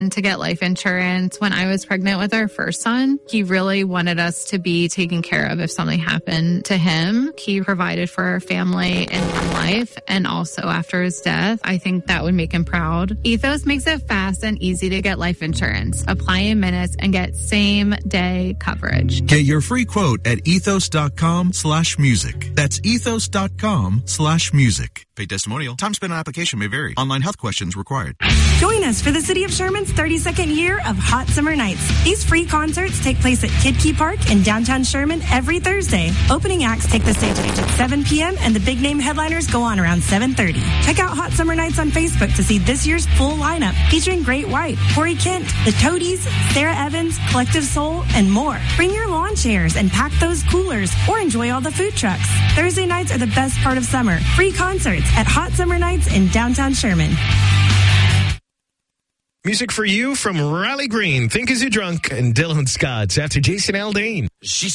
to get life insurance when I was pregnant with our first son. He really wanted us to be taken care of if something happened to him. He provided for our family in life and also after his death. I think that would make him proud. Ethos makes it fast and easy to get life insurance. Apply in minutes and get same day coverage. Get your free quote at ethos.com/music. That's ethos.com/music. Paid testimonial. Time spent on application may vary. Online health questions required. Join us for the City of Sherman's 32nd year of Hot Summer Nights. These free concerts take place at Kid Key Park in downtown Sherman every Thursday. Opening acts take the stage at 7 p.m. and the big name headliners go on around 7:30. Check out Hot Summer Nights on Facebook to see this year's full lineup featuring Great White, Corey Kent, The Toadies, Sarah Evans, Collective Soul, and more. Bring your lawn chairs and pack those coolers or enjoy all the food trucks. Thursday nights are the best part of summer. Free concerts at Hot Summer Nights in downtown Sherman. Music for you from Riley Green, Think Is You Drunk, and Dylan Scott after Jason Aldean.